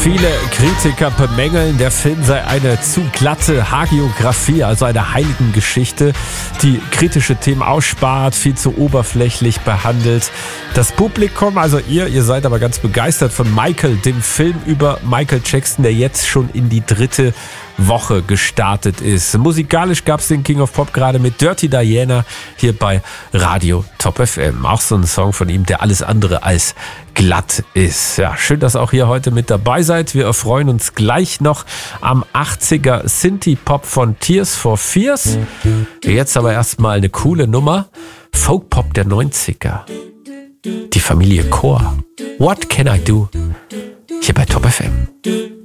Viele Kritiker bemängeln, der Film sei eine zu glatte Hagiografie, also eine Heiligengeschichte, die kritische Themen ausspart, viel zu oberflächlich behandelt. Das Publikum, also ihr seid aber ganz begeistert von Michael, dem Film über Michael Jackson, der jetzt schon in die 3. Woche gestartet ist. Musikalisch gab es den King of Pop gerade mit Dirty Diana hier bei Radio Top FM. Auch so ein Song von ihm, der alles andere als glatt ist. Ja, schön, dass auch ihr heute mit dabei seid. Wir erfreuen uns gleich noch am 80er Synthie-Pop von Tears for Fears. Jetzt aber erstmal eine coole Nummer. Folk-Pop der 90er. Die Familie Chor. What Can I Do? Hier bei Top FM.